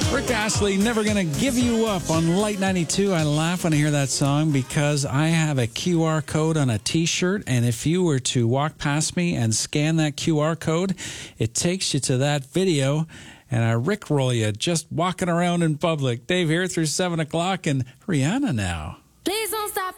Rick Astley, Never Gonna Give You Up on Light 92. I laugh when I hear that song because I have a QR code on a T-shirt, and if you were to walk past me and scan that QR code, it takes you to that video, and I rickroll you just walking around in public. Dave here through 7 o'clock, and Rihanna now.